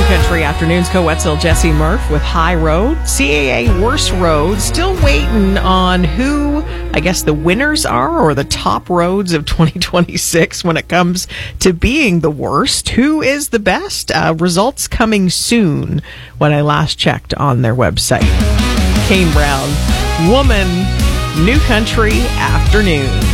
Country Afternoons, Co-Wetzel, Jesse Murph with High Road. CAA Worst Road, still waiting on who, I guess, the winners are, or the top roads of 2026 when it comes to being the worst. Who is the best? Results coming soon when I last checked on their website. Kane Brown, Woman, New Country Afternoons.